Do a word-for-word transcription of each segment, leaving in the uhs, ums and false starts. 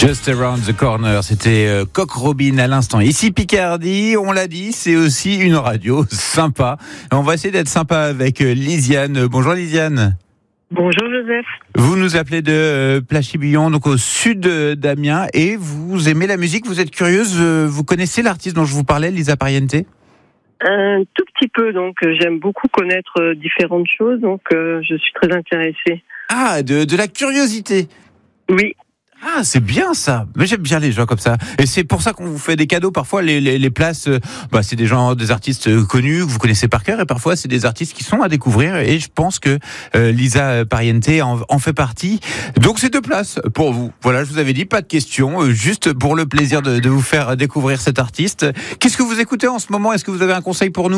Just Around the Corner, c'était euh, Coq Robin à l'instant. Ici Picardie, on l'a dit, c'est aussi une radio sympa. On va essayer d'être sympa avec euh, Lisiane. Bonjour Lisiane. Bonjour Joseph. Vous nous appelez de euh, Plachy-Billon, donc au sud d'Amiens, et vous aimez la musique, vous êtes curieuse, euh, vous connaissez l'artiste dont je vous parlais, Lisa Pariente ? Un tout petit peu, donc euh, j'aime beaucoup connaître euh, différentes choses, donc euh, je suis très intéressée. Ah, de, de la curiosité. Oui. Ah, c'est bien ça. Mais j'aime bien les gens comme ça. Et c'est pour ça qu'on vous fait des cadeaux. Parfois, les, les, les places, euh, bah, c'est des gens, des artistes connus que vous connaissez par cœur. Et parfois, c'est des artistes qui sont à découvrir. Et je pense que euh, Lisa Pariente en, en fait partie. Donc, c'est deux places pour vous. Voilà, je vous avais dit, pas de questions. Euh, juste pour le plaisir de, de vous faire découvrir cet artiste. Qu'est-ce que vous écoutez en ce moment ? Est-ce que vous avez un conseil pour nous ?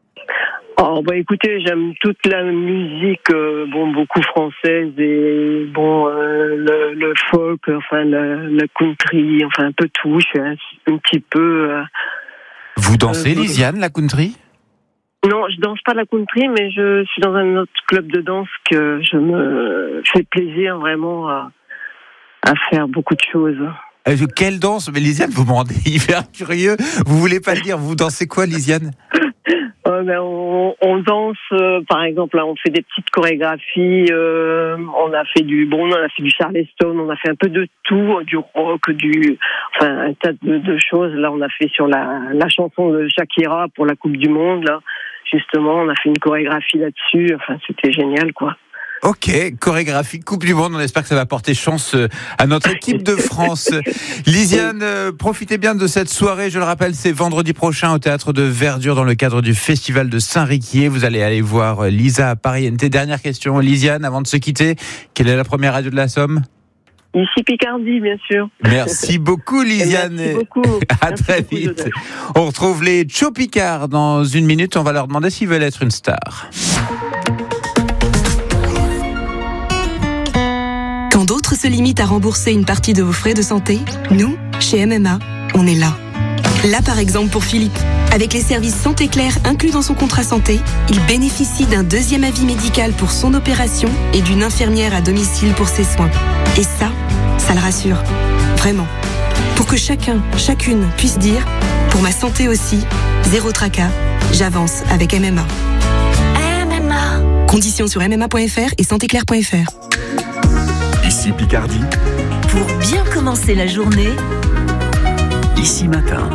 Oh bah écoutez, j'aime toute la musique, euh, bon beaucoup française et bon euh, le, le folk, enfin la, la country, enfin un peu tout. Je suis un, un petit peu. Euh, vous dansez, euh, Lisiane, la country ? Non, je danse pas la country, mais je suis dans un autre club de danse que je me fais plaisir vraiment à, à faire beaucoup de choses. Euh, quelle danse ? Mais Lisiane, vous me rendez hyper curieux. Vous voulez pas le dire ? Vous dansez quoi, Lisiane ? Euh, ben, on, on danse, euh, par exemple, là, on fait des petites chorégraphies. Euh, on a fait du, bon, on a fait du Charleston, on a fait un peu de tout, du rock, du, enfin, un tas de, de choses. Là, on a fait sur la, la chanson de Shakira pour la Coupe du Monde. Là, justement, on a fait une chorégraphie là-dessus. Enfin, c'était génial, quoi. Ok, chorégraphie Coupe du Monde, on espère que ça va porter chance à notre équipe de France. Lisiane, euh, profitez bien de cette soirée, je le rappelle, c'est vendredi prochain au Théâtre de Verdure dans le cadre du Festival de Saint-Riquier. Vous allez aller voir Lisa Pariente. Dernière question, Lisiane, avant de se quitter, quelle est la première radio de la Somme ? Ici Picardie, bien sûr. Merci beaucoup, Lisiane. Merci beaucoup. À Merci très beaucoup, vite. Joseph. On retrouve les Tcho Picard dans une minute. On va leur demander s'ils veulent être une star. Quand d'autres se limitent à rembourser une partie de vos frais de santé, nous, chez M M A, on est là. Là, par exemple, pour Philippe. Avec les services Santé Claire inclus dans son contrat santé, il bénéficie d'un deuxième avis médical pour son opération et d'une infirmière à domicile pour ses soins. Et ça, ça le rassure. Vraiment. Pour que chacun, chacune puisse dire « Pour ma santé aussi, zéro tracas, j'avance avec M M A ». M M A. Conditions sur m m a point f r et santé claire point f r. Ici Picardie. Pour bien commencer la journée, Ici Matin.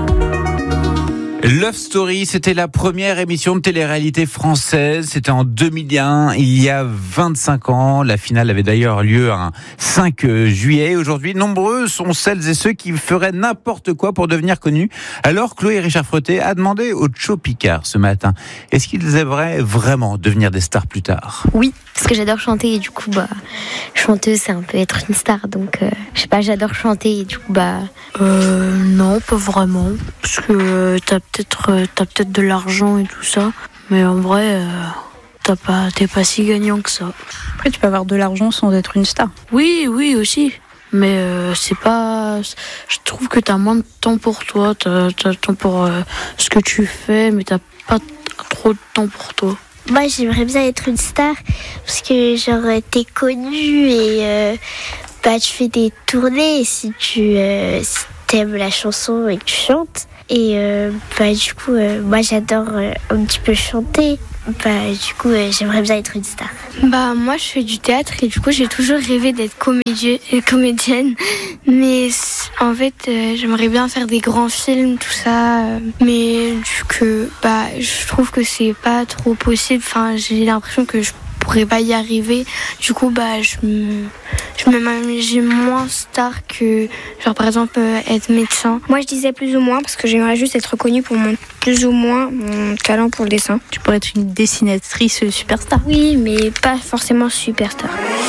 Love Story, c'était la première émission de télé-réalité française. C'était en deux mille un, il y a vingt-cinq ans. La finale avait d'ailleurs lieu un cinq juillet. Aujourd'hui, nombreux sont celles et ceux qui feraient n'importe quoi pour devenir connus. Alors, Chloé Richard Freté a demandé aux Tcho Picard ce matin, est-ce qu'ils aimeraient vraiment devenir des stars plus tard ? Oui, parce que j'adore chanter et du coup, bah, chanteuse, c'est un peu être une star. Donc, euh, je sais pas, j'adore chanter et du coup, bah... Euh, non, pas vraiment. Parce que t'as peut-être, euh, t'as peut-être de l'argent et tout ça. Mais en vrai, euh, t'as pas, t'es pas si gagnant que ça. Après, tu peux avoir de l'argent sans être une star. Oui, oui, aussi. Mais euh, c'est pas... Je trouve que t'as moins de temps pour toi. T'as, t'as le temps pour euh, ce que tu fais, mais t'as pas trop de temps pour toi. Moi, j'aimerais bien être une star parce que genre t'es connue et euh, bah tu fais des tournées et si tu euh, si t'aimes la chanson et que tu chantes et euh, bah du coup euh, moi j'adore euh, un petit peu chanter. Bah du coup euh, j'aimerais bien être une star. Bah moi je fais du théâtre et du coup j'ai toujours rêvé d'être comédie, euh, comédienne mais en fait euh, j'aimerais bien faire des grands films tout ça euh, mais du coup bah je trouve que c'est pas trop possible, enfin j'ai l'impression que je pourrais pas y arriver, du coup bah je me je m'imagine moins star que genre par exemple euh, être médecin. Moi je disais plus ou moins parce que j'aimerais juste être connue pour mon plus ou moins mon talent pour le dessin. Tu pourrais être une dessinatrice superstar. Oui, mais pas forcément superstar.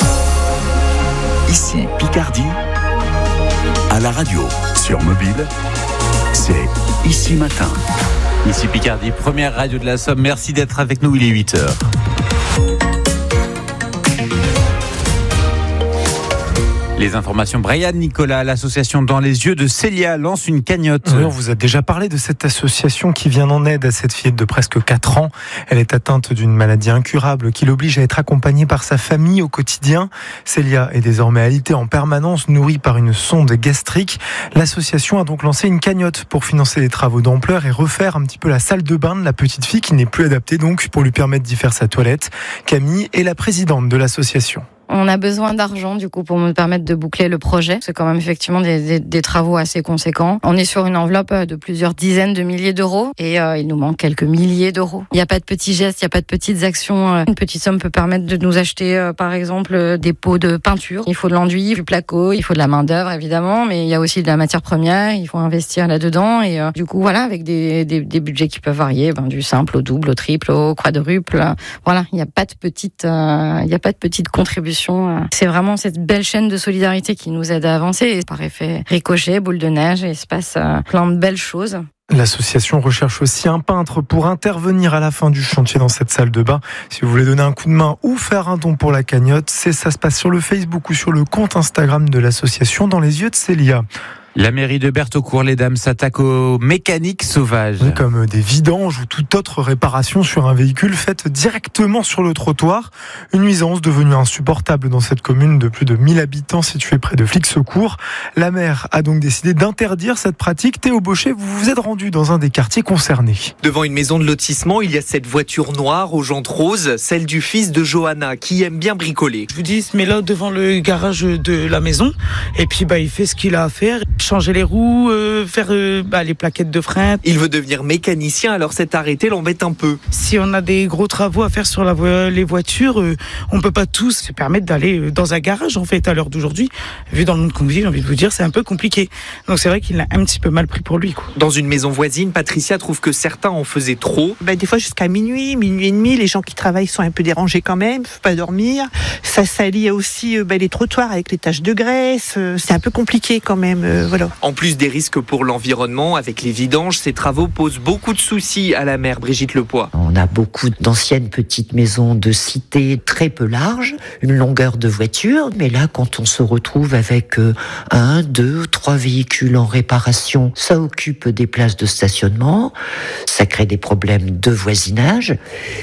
Ici Picardie. À la radio, sur mobile, c'est Ici Matin. Ici Picardie, première radio de la Somme. Merci d'être avec nous, il est huit heures. Les informations, Brian Nicolas, l'association Dans les yeux de Célia lance une cagnotte. Oui, on vous a déjà parlé de cette association qui vient en aide à cette fillette de presque quatre ans. Elle est atteinte d'une maladie incurable qui l'oblige à être accompagnée par sa famille au quotidien. Célia est désormais alitée en permanence, nourrie par une sonde gastrique. L'association a donc lancé une cagnotte pour financer les travaux d'ampleur et refaire un petit peu la salle de bain de la petite fille qui n'est plus adaptée donc pour lui permettre d'y faire sa toilette. Camille est la présidente de l'association. On a besoin d'argent du coup pour me permettre de boucler le projet. C'est quand même effectivement des, des, des travaux assez conséquents. On est sur une enveloppe de plusieurs dizaines de milliers d'euros et euh, il nous manque quelques milliers d'euros. Il n'y a pas de petits gestes, il n'y a pas de petites actions. Une petite somme peut permettre de nous acheter euh, par exemple des pots de peinture. Il faut de l'enduit, du placo, il faut de la main d'œuvre évidemment, mais il y a aussi de la matière première. Il faut investir là-dedans et euh, du coup voilà avec des, des, des budgets qui peuvent varier, ben, du simple au double, au triple, au quadruple. Voilà, il n'y a pas de petite, euh, il n'y a pas de petite contribution. C'est vraiment cette belle chaîne de solidarité qui nous aide à avancer. Et par effet ricochet, boule de neige, et il se passe plein de belles choses. L'association recherche aussi un peintre pour intervenir à la fin du chantier dans cette salle de bain. Si vous voulez donner un coup de main ou faire un don pour la cagnotte, c'est, ça se passe sur le Facebook ou sur le compte Instagram de l'association Dans les yeux de Célia. La mairie de Bertaucourt-les-Dames s'attaque aux mécaniques sauvages. Oui, comme des vidanges ou toute autre réparation sur un véhicule faite directement sur le trottoir. Une nuisance devenue insupportable dans cette commune de plus de mille habitants située près de Flixecourt. La maire a donc décidé d'interdire cette pratique. Théo Bauchet, vous vous êtes rendu dans un des quartiers concernés. Devant une maison de lotissement, il y a cette voiture noire aux jantes roses, celle du fils de Johanna, qui aime bien bricoler. Je vous dis, il se met là devant le garage de la maison et puis bah, il fait ce qu'il a à faire. Changer les roues, euh, faire euh, bah, les plaquettes de frein. Il veut devenir mécanicien, alors cet arrêté l'embête un peu. Si on a des gros travaux à faire sur la vo- les voitures, euh, on peut pas tous se permettre d'aller dans un garage en fait à l'heure d'aujourd'hui. Vu dans le monde qu'on vit, j'ai envie de vous dire, c'est un peu compliqué. Donc c'est vrai qu'il l'a un petit peu mal pris pour lui, quoi. Dans une maison voisine, Patricia trouve que certains en faisaient trop. Bah, des fois jusqu'à minuit, minuit et demi, les gens qui travaillent sont un peu dérangés quand même, ne peuvent pas dormir. Ça s'allie aussi bah, les trottoirs avec les taches de graisse. Euh, c'est un peu compliqué quand même, euh, voilà. En plus des risques pour l'environnement, avec les vidanges, ces travaux posent beaucoup de soucis à la maire Brigitte Lepoix. On a beaucoup d'anciennes petites maisons de cité très peu larges, une longueur de voiture, mais là, quand on se retrouve avec un, deux, trois véhicules en réparation, ça occupe des places de stationnement, ça crée des problèmes de voisinage.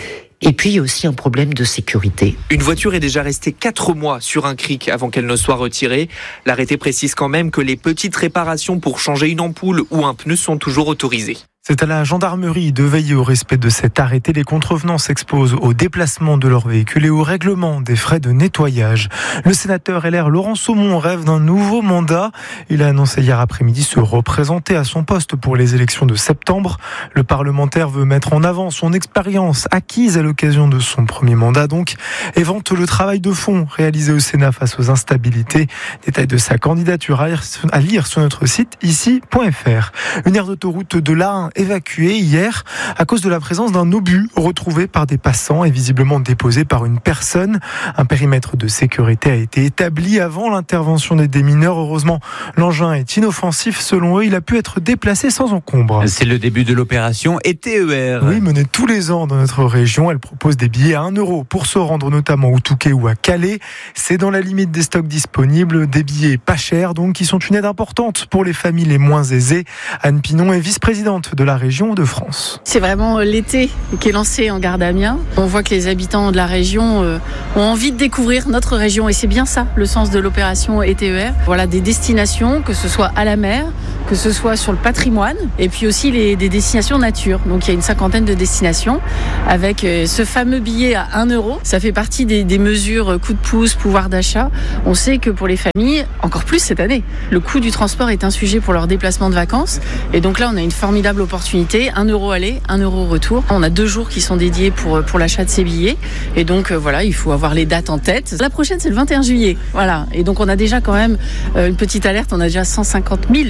Et puis, il y a aussi un problème de sécurité. Une voiture est déjà restée quatre mois sur un cric avant qu'elle ne soit retirée. L'arrêté précise quand même que les petites réparations pour changer une ampoule ou un pneu sont toujours autorisées. C'est à la gendarmerie de veiller au respect de cet arrêté. Les contrevenants s'exposent au déplacement de leur véhicule et au règlement des frais de nettoyage. Le sénateur L R Laurent Saumon rêve d'un nouveau mandat. Il a annoncé hier après-midi se représenter à son poste pour les élections de septembre. Le parlementaire veut mettre en avant son expérience acquise à l'occasion de son premier mandat donc et vante le travail de fond réalisé au Sénat face aux instabilités. Détail de sa candidature à lire sur notre site ici point f r. Une aire d'autoroute de l'Ain évacué hier à cause de la présence d'un obus retrouvé par des passants et visiblement déposé par une personne. Un périmètre de sécurité a été établi avant l'intervention des démineurs. Heureusement, l'engin est inoffensif. Selon eux, il a pu être déplacé sans encombre. C'est le début de l'opération E T E R. Oui, menée tous les ans dans notre région. Elle propose des billets à un euro pour se rendre notamment au Touquet ou à Calais. C'est dans la limite des stocks disponibles. Des billets pas chers, donc, qui sont une aide importante pour les familles les moins aisées. Anne Pinon est vice-présidente de la région de France. C'est vraiment l'été qui est lancé en gare d'Amiens. On voit que les habitants de la région euh, ont envie de découvrir notre région et c'est bien ça le sens de l'opération E T E R. Voilà des destinations, que ce soit à la mer, que ce soit sur le patrimoine et puis aussi les, des destinations nature. Donc il y a une cinquantaine de destinations avec euh, ce fameux billet à un euro. Ça fait partie des, des mesures coup de pouce, pouvoir d'achat. On sait que pour les familles, encore plus cette année, le coût du transport est un sujet pour leur déplacement de vacances et donc là on a une formidable opportunité. un euro aller, un euro retour. On a deux jours qui sont dédiés pour, pour l'achat de ces billets. Et donc, euh, voilà, il faut avoir les dates en tête. La prochaine, c'est le vingt et un juillet. Voilà. Et donc, on a déjà quand même euh, une petite alerte. On a déjà cent cinquante mille billets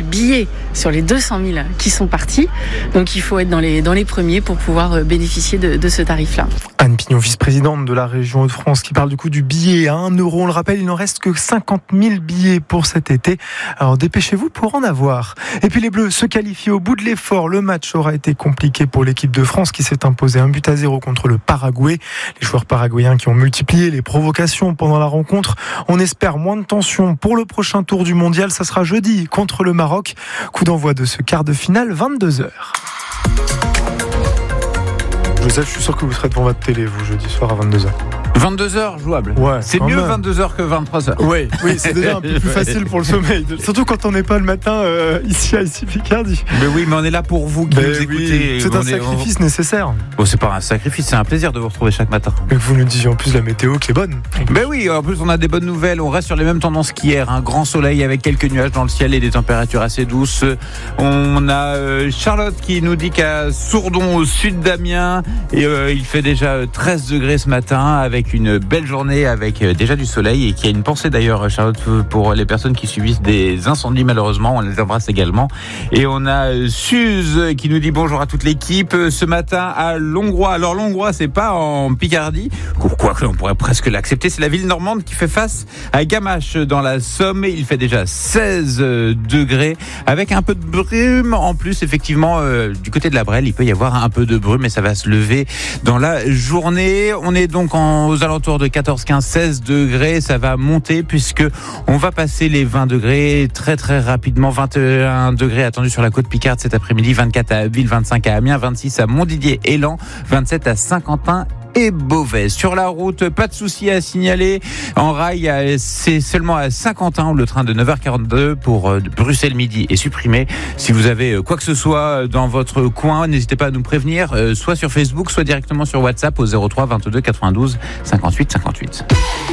compter sur les deux cent mille qui sont partis. Donc il faut être dans les, dans les premiers pour pouvoir bénéficier de, de ce tarif-là. Anne Pignon, vice-présidente de la région Hauts-de-France, qui parle du coup du billet à un euro. On le rappelle, il n'en reste que cinquante mille billets pour cet été. Alors dépêchez-vous pour en avoir. Et puis les Bleus se qualifient au bout de l'effort. Le match aura été compliqué pour l'équipe de France qui s'est imposée un but à zéro contre le Paraguay. Les joueurs paraguayens qui ont multiplié les provocations pendant la rencontre. On espère moins de tension pour le prochain tour du mondial. Ça sera jeudi contre le Maroc. Coup d'envoi de ce quart de finale, vingt-deux heures. Joseph, je suis sûr que vous serez devant votre télé, vous, jeudi soir à vingt-deux heures. vingt-deux heures jouable. Ouais, c'est mieux même. vingt-deux heures que vingt-trois heures. Oui, oui, c'est déjà un peu plus facile pour le sommeil. Surtout quand on n'est pas le matin euh, ici à ici Picardie. Mais oui, mais on est là pour vous qui mais nous écoutez. Oui, c'est un sacrifice on... nécessaire. Bon, c'est pas un sacrifice, c'est un plaisir de vous retrouver chaque matin. Et que vous nous disiez en plus la météo qui est bonne. Ben oui, en plus on a des bonnes nouvelles. On reste sur les mêmes tendances qu'hier. Un grand soleil avec quelques nuages dans le ciel et des températures assez douces. On a euh, Charlotte qui nous dit qu'à Sourdon, au sud d'Amiens, et euh, il fait déjà treize degrés ce matin avec une belle journée avec déjà du soleil et qui a une pensée d'ailleurs, Charlotte, pour les personnes qui subissent des incendies malheureusement. On les embrasse également. Et on a Suze qui nous dit bonjour à toute l'équipe. Ce matin à Longrois. Alors Longrois, c'est pas en Picardie. Quoique on pourrait presque l'accepter. C'est la ville normande qui fait face à Gamache dans la Somme. Il fait déjà seize degrés avec un peu de brume. En plus, effectivement, euh, du côté de la Brelle, il peut y avoir un peu de brume mais ça va se lever dans la journée. On est donc en, aux alentours de quatorze, quinze, seize degrés. Ça va monter puisque on va passer les vingt degrés très très rapidement. vingt et un degrés attendus sur la côte Picarde cet après-midi. vingt-quatre à Abbeville, vingt-cinq à Amiens, vingt-six à Montdidier-Élan, vingt-sept à Saint-Quentin et Beauvais. Sur la route, pas de soucis à signaler. En rail, c'est seulement à Saint-Quentin où le train de neuf heures quarante-deux pour Bruxelles Midi est supprimé. Si vous avez quoi que ce soit dans votre coin, n'hésitez pas à nous prévenir, soit sur Facebook, soit directement sur WhatsApp au zéro trois vingt-deux quatre-vingt-douze cinquante-huit cinquante-huit.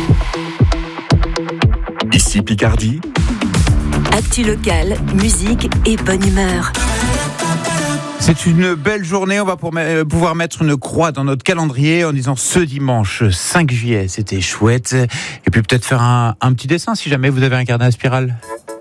Ici Picardie. Actu locale, musique et bonne humeur. C'est une belle journée, on va pouvoir mettre une croix dans notre calendrier en disant ce dimanche cinq juillet, c'était chouette. Et puis peut-être faire un, un petit dessin si jamais vous avez un carnet à spirale.